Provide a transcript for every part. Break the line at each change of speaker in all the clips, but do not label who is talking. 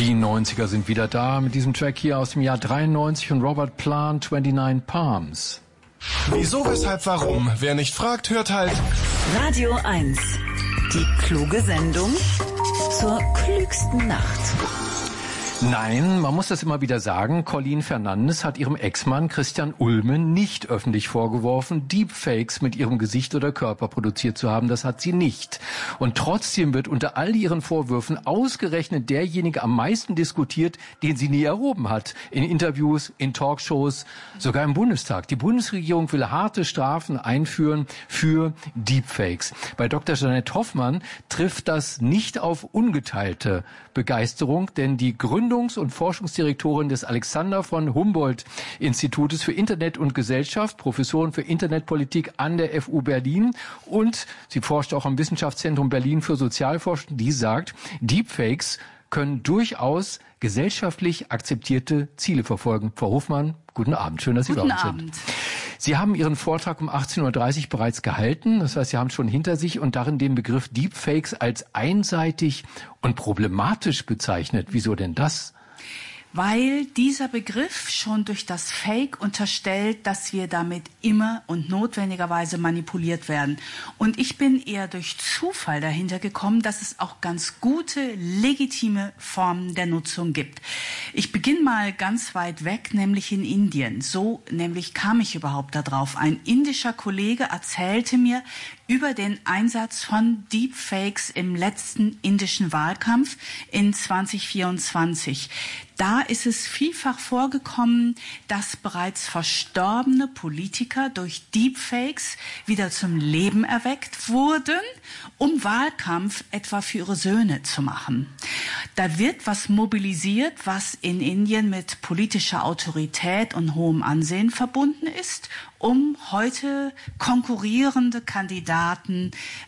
Die 90er sind wieder da mit diesem Track hier aus dem Jahr 93 von Robert Plant, 29 Palms.
Wieso, weshalb, warum? Wer nicht fragt, hört halt
Radio 1. Die kluge Sendung zur klügsten Nacht.
Nein, man muss das immer wieder sagen, Colleen Fernandes hat ihrem Ex-Mann Christian Ulmen nicht öffentlich vorgeworfen, Deepfakes mit ihrem Gesicht oder Körper produziert zu haben. Das hat sie nicht. Und trotzdem wird unter all ihren Vorwürfen ausgerechnet derjenige am meisten diskutiert, den sie nie erhoben hat. In Interviews, in Talkshows, sogar im Bundestag. Die Bundesregierung will harte Strafen einführen für Deepfakes. Bei Dr. Jeanette Hoffmann trifft das nicht auf ungeteilte Begeisterung, denn die Gründungs- und Forschungsdirektorin des Alexander von Humboldt-Institutes für Internet und Gesellschaft, Professorin für Internetpolitik an der FU Berlin, und sie forscht auch am Wissenschaftszentrum Berlin für Sozialforschung, die sagt, Deepfakes können durchaus gesellschaftlich akzeptierte Ziele verfolgen. Frau Hofmann, guten Abend. Schön, dass Sie bei uns sind. Sie haben Ihren Vortrag um 18.30 Uhr bereits gehalten. Das heißt, Sie haben schon hinter sich und darin den Begriff Deepfakes als einseitig und problematisch bezeichnet. Wieso denn das?
Weil dieser Begriff schon durch das Fake unterstellt, dass wir damit immer und notwendigerweise manipuliert werden. Und ich bin eher durch Zufall dahinter gekommen, dass es auch ganz gute, legitime Formen der Nutzung gibt. Ich beginne mal ganz weit weg, nämlich in Indien. So nämlich kam ich überhaupt da drauf. Ein indischer Kollege erzählte mir über den Einsatz von Deepfakes im letzten indischen Wahlkampf in 2024. Da ist es vielfach vorgekommen, dass bereits verstorbene Politiker durch Deepfakes wieder zum Leben erweckt wurden, um Wahlkampf etwa für ihre Söhne zu machen. Da wird was mobilisiert, was in Indien mit politischer Autorität und hohem Ansehen verbunden ist, um heute konkurrierende Kandidaten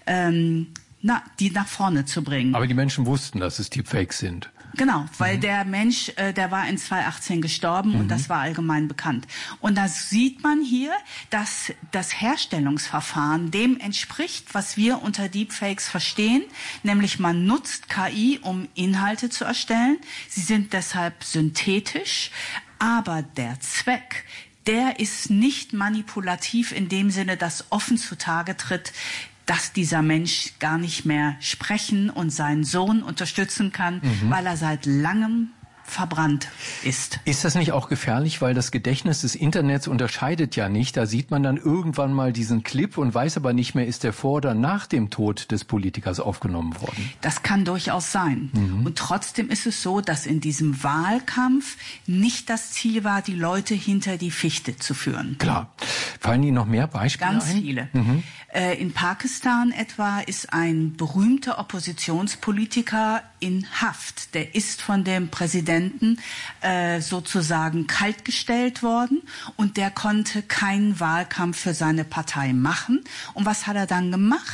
die nach vorne zu bringen.
Aber die Menschen wussten, dass es Deepfakes sind.
Genau, weil der Mensch, der war in 2018 gestorben und das war allgemein bekannt. Und da sieht man hier, dass das Herstellungsverfahren dem entspricht, was wir unter Deepfakes verstehen, nämlich man nutzt KI, um Inhalte zu erstellen. Sie sind deshalb synthetisch, aber der Zweck, der ist nicht manipulativ in dem Sinne, dass offen zutage tritt, dass dieser Mensch gar nicht mehr sprechen und seinen Sohn unterstützen kann, weil er seit langem verbrannt ist.
Ist das nicht auch gefährlich, weil das Gedächtnis des Internets unterscheidet ja nicht. Da sieht man dann irgendwann mal diesen Clip und weiß aber nicht mehr, ist der vor oder nach dem Tod des Politikers aufgenommen worden.
Das kann durchaus sein. Und trotzdem ist es so, dass in diesem Wahlkampf nicht das Ziel war, die Leute hinter die Fichte zu führen.
Klar. Fallen Ihnen noch mehr Beispiele ein?
Ganz viele. In Pakistan etwa ist ein berühmter Oppositionspolitiker in Haft. Der ist von dem Präsidenten sozusagen kaltgestellt worden und der konnte keinen Wahlkampf für seine Partei machen. Und was hat er dann gemacht?